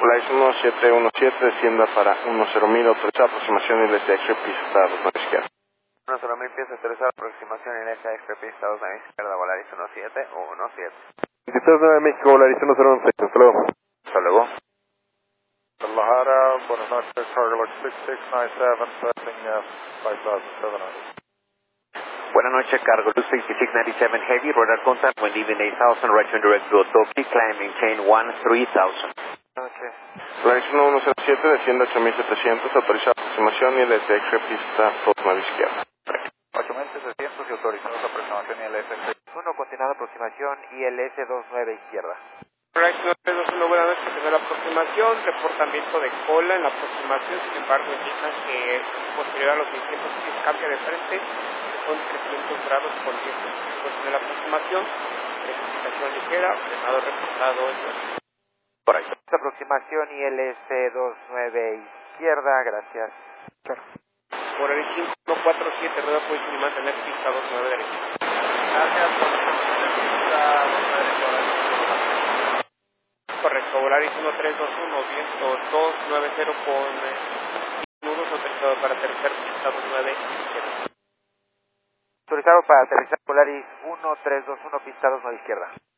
Volaris 1717, descienda para 10.000, autorizada aproximación y LSX, pista 29 izquierda. 10.000 pies, autorizada aproximación y LSX, pista 29 izquierda, Volaris 1717. 23 México, Volaris 1011, hasta luego. Hasta luego. Guadalajara, buenas noches, Cargo 6697, passing 5700. Buenas noches, Cargo 6697 Heavy, radar contact when leaving 8000, right turn direct to Otoki, climb maintain 3000. Noches. Volaris 1107, descienda 8700, autorizada aproximación y LSX, pista 29 izquierda. 8700 y autorizados aproximación y LS. 1, continuada aproximación ILS 29 izquierda. Volaris 1321, buenas noches, primera aproximación, reportamiento de cola en la aproximación, sin embargo indican que posterior a los 600 pies cambia de frente, son 300 grados con 10 segundos en la aproximación, precipitación ligera, frenado reportado en Correcto. Aproximación ILS 29 izquierda, gracias. Volaris 5147, rueda posición y mantener pista 29 derecha. Gracias por la pista. Correcto, Volaris 1321, viento 290 con nudos, autorizado para aterrizar pista 29 izquierda. Autorizado para aterrizar Volaris 1321, pista 29 izquierda.